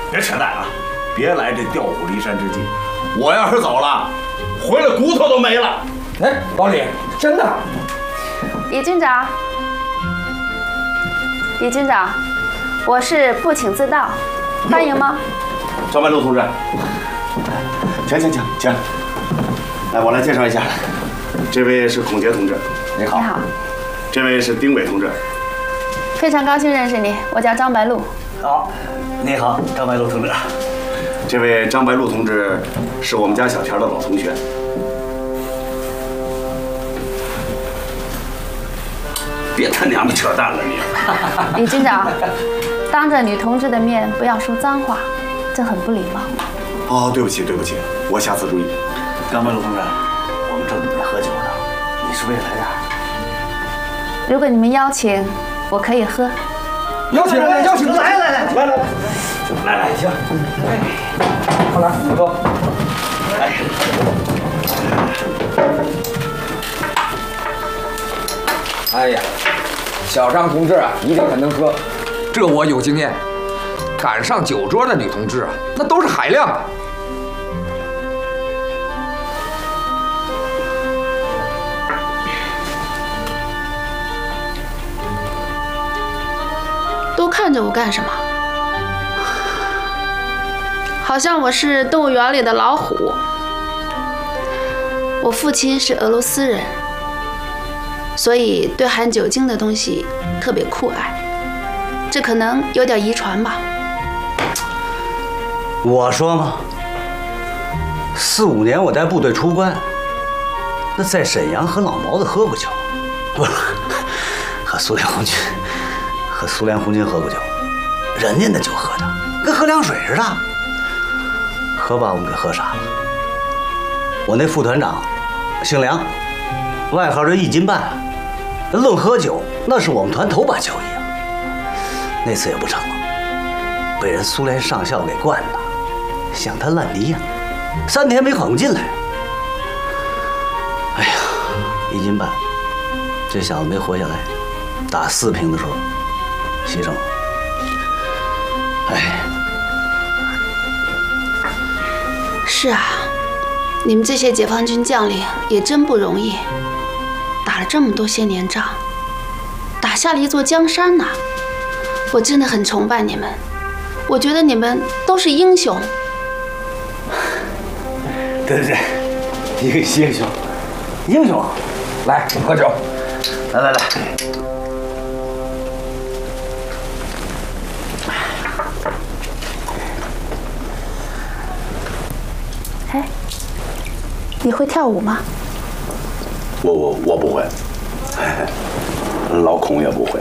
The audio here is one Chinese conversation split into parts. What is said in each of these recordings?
别扯淡啊！别来这调虎离山之计。我要是走了，回来骨头都没了。 哎，老李，真的？ 李军长，李军长，我是不请自到，欢迎吗？ 张白露同志，请。来，我来介绍一下，这位是孔杰同志， 你好。 你好， 这位是丁伟同志。 非常高兴认识你，我叫张白露。 好，你好，张白露同志。 这位张白露同志是我们家小田的老同学。别他娘的扯淡了你！ 李军长，当着女同志的面不要说脏话，这很不礼貌。 哦，对不起，我下次注意。 张白露同志，我们正准备喝酒呢，你是不是也来点？ 如果你们邀请，我可以喝。 邀请， 来，行， 好来，你喝。哎呀，小张同志啊，一定很能喝，这我有经验。赶上酒桌的女同志啊，那都是海量的。 都看着我干什么？好像我是动物园里的老虎。我父亲是俄罗斯人，所以对含酒精的东西特别酷爱，这可能有点遗传吧。 我说嘛，4、5年我在部队出关，那在沈阳和老毛子喝过酒，不是和苏联红军喝过酒，人家那酒喝的跟喝凉水似的，可把我们给喝傻了。我那副团长姓梁，外号叫1斤半，愣喝酒，那是我们团头把交椅啊。那次也不成了，被人苏联上校给灌的像滩烂泥呀，3天没缓过劲来。哎呀，1斤半，这小子没活下来，打4瓶的时候牺牲了。哎， 是啊，你们这些解放军将领也真不容易，打了这么多些年仗，打下了一座江山呐。我真的很崇拜你们，我觉得你们都是英雄。 对，英雄， 来喝酒， 来。 哎，你会跳舞吗？ 我不会，老孔也不会，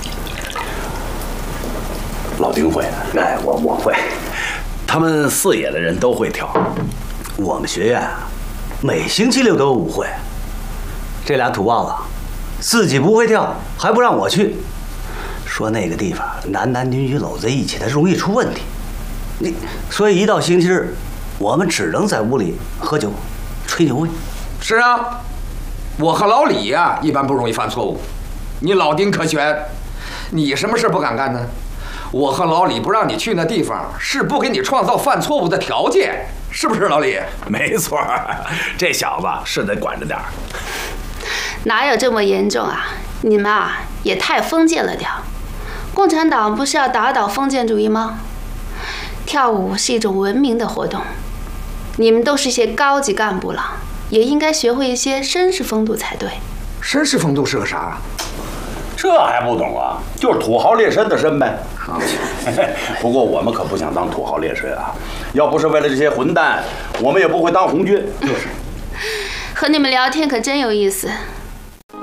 老丁会。 哎，我会。 他们4野的人都会跳。 我们学院啊，每星期6都有舞会。这俩土包子自己不会跳，还不让我去，说那个地方男女搂在一起，它容易出问题。所以一到星期日，我们只能在屋里喝酒、吹牛味。 是啊，我和老李呀，一般不容易犯错误。你老丁可全，你什么事不敢干呢？我和老李不让你去那地方，是不给你创造犯错误的条件，是不是老李？ 没错，这小子是得管着点儿。 哪有这么严重啊？你们啊也太封建了点儿。共产党不是要打倒封建主义吗？跳舞是一种文明的活动，你们都是些高级干部了，也应该学会一些绅士风度才对。 绅士风度是个啥？ 这还不懂啊？就是土豪劣绅的绅呗。不过我们可不想当土豪劣绅啊！要不是为了这些混蛋，我们也不会当红军。就是。 和你们聊天可真有意思。